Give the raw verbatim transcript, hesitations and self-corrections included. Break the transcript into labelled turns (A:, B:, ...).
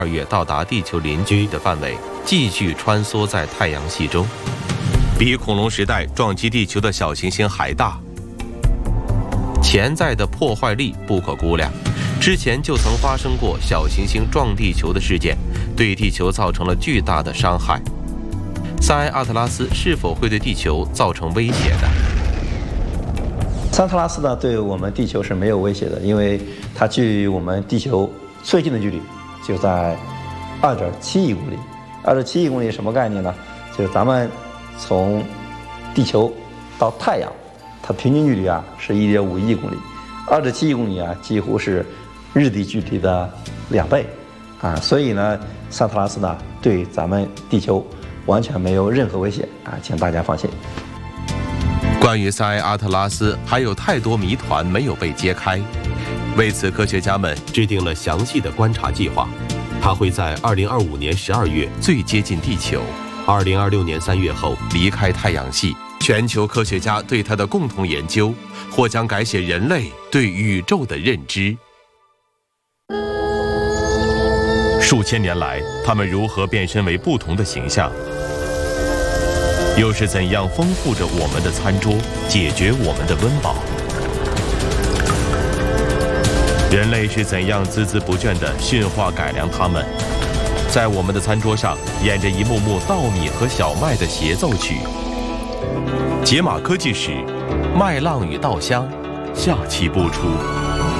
A: 二月到达地球邻居的范围，继续穿梭在太阳系中，比恐龙时代撞击地球的小行星还大，潜在的破坏力不可估量。之前就曾发生过小行星撞地球的事件，对地球造成了巨大的伤害。塞埃阿特拉斯是否会对地球造成威胁的？
B: 桑特拉斯呢，对我们地球是没有威胁的，因为它距离我们地球最近的距离就在二点七亿公里。二点七亿公里什么概念呢？就是咱们从地球到太阳，它平均距离啊是一点五亿公里，二点七亿公里啊几乎是日地距离的两倍啊，所以呢，桑特拉斯呢对咱们地球完全没有任何威胁啊，请大家放心。
A: 关于塞埃阿特拉斯还有太多谜团没有被揭开，为此科学家们制定了详细的观察计划。它会在二零二五年十二月最接近地球，二零二六年三月后离开太阳系。全球科学家对它的共同研究，或将改写人类对宇宙的认知。数千年来，它们如何变身为不同的形象？又是怎样丰富着我们的餐桌，解决我们的温饱？人类是怎样孜孜不倦地驯化改良它们，在我们的餐桌上演着一幕幕稻米和小麦的协奏曲？解码科技史，麦浪与稻香，下期播出。